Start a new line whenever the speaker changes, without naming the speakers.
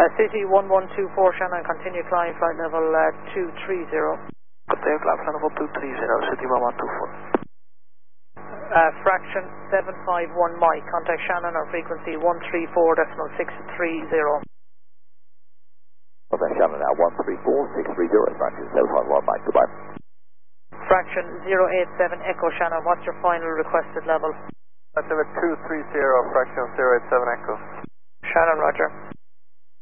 City 1124 Shannon, continue climb flight level 230.
Continue climb flight level 230, City 1124.
Fraction 751 Mike, contact Shannon on frequency 134.630.
Contact Shannon now 134.630, fraction 751 Mike, goodbye.
Fraction 087 Echo Shannon, what's your final requested level?
Level 230, fraction 087 Echo.
Shannon, roger.